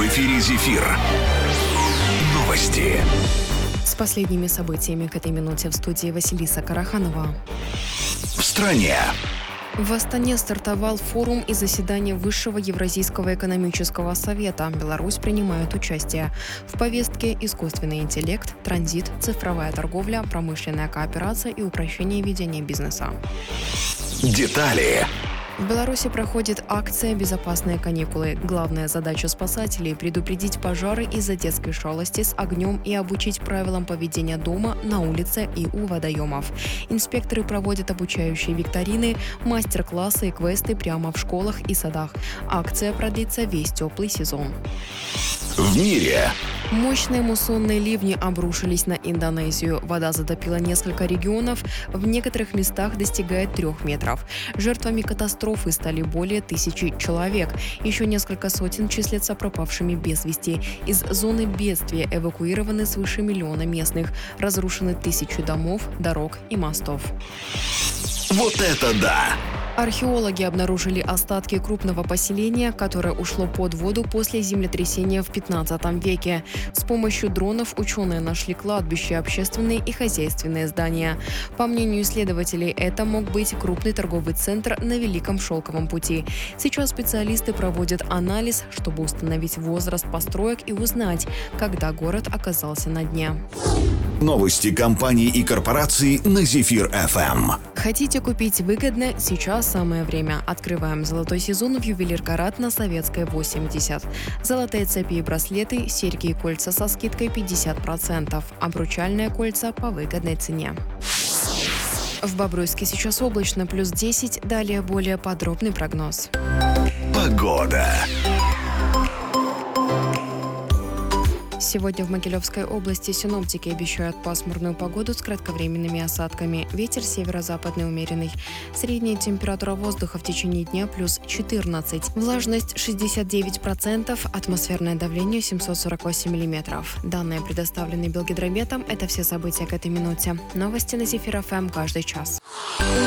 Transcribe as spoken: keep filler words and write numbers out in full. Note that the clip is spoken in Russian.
эфире «Зефир». Новости. С последними событиями к этой минуте в студии Василиса Караханова. В стране. В Астане стартовал форум и заседание Высшего Евразийского экономического совета. Беларусь принимает участие. В повестке искусственный интеллект, транзит, цифровая торговля, промышленная кооперация и упрощение ведения бизнеса. Детали. В Беларуси проходит акция «Безопасные каникулы». Главная задача спасателей – предупредить пожары из-за детской шалости с огнем и обучить правилам поведения дома, на улице и у водоемов. Инспекторы проводят обучающие викторины, мастер-классы и квесты прямо в школах и садах. Акция продлится весь теплый сезон. В мире. Мощные муссонные ливни обрушились на Индонезию. Вода затопила несколько регионов, в некоторых местах достигает трех метров. Жертвами катастрофы стали более тысячи человек. Еще несколько сотен числятся пропавшими без вести. Из зоны бедствия эвакуированы свыше миллиона местных. Разрушены тысячи домов, дорог и мостов. Вот это да! Археологи обнаружили остатки крупного поселения, которое ушло под воду после землетрясения в пятнадцатом веке. С помощью дронов ученые нашли кладбище, общественные и хозяйственные здания. По мнению исследователей, это мог быть крупный торговый центр на Великом Шелковом пути. Сейчас специалисты проводят анализ, чтобы установить возраст построек и узнать, когда город оказался на дне. Новости компаний и корпораций на Зефир эф эм. Хотите купить выгодно? Сейчас самое время. Открываем золотой сезон в Ювелир Карат на Советской восемьдесят. Золотые цепи и браслеты, серьги и кольца со скидкой пятьдесят процентов. Обручальные кольца по выгодной цене. В Бобруйске сейчас облачно, плюс десять. Далее более подробный прогноз. Погода. Сегодня в Могилевской области синоптики обещают пасмурную погоду с кратковременными осадками. Ветер северо-западный умеренный. Средняя температура воздуха в течение дня плюс четырнадцать. Влажность шестьдесят девять процентов. Атмосферное давление семьсот сорок восемь миллиметров. Данные предоставлены Белгидрометом. Это все события к этой минуте. Новости на Зефир эф эм каждый час.